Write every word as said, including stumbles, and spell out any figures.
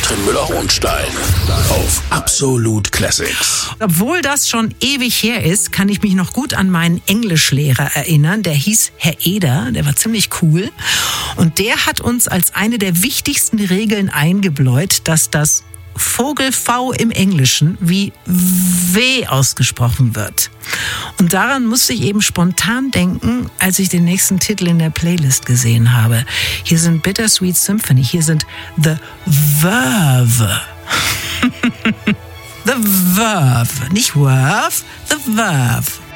Katrin Müller-Hohenstein auf Absolut Classics. Obwohl das schon ewig her ist, kann ich mich noch gut an meinen Englischlehrer erinnern. Der hieß Herr Eder, der war ziemlich cool. Und der hat uns als eine der wichtigsten Regeln eingebläut, dass das Vogel-V im Englischen wie W ausgesprochen wird. Und daran musste ich eben spontan denken, als ich den nächsten Titel in der Playlist gesehen habe. Hier sind Bittersweet Symphony, hier sind The Verve. The Verve, nicht Verve, The Verve.